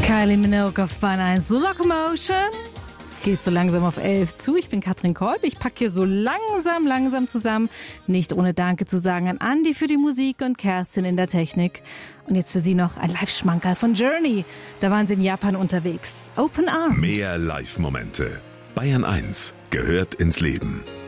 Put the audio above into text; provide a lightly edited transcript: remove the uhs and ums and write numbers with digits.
Kylie Minogue auf Bahn 1 Locomotion. Es geht so langsam auf 11 zu. Ich bin Katrin Kolb. Ich packe hier so langsam zusammen. Nicht ohne Danke zu sagen an Andi für die Musik und Kerstin in der Technik. Und jetzt für Sie noch ein Live-Schmankerl von Journey. Da waren sie in Japan unterwegs. Open Arms. Mehr Live-Momente. Bayern 1 gehört ins Leben.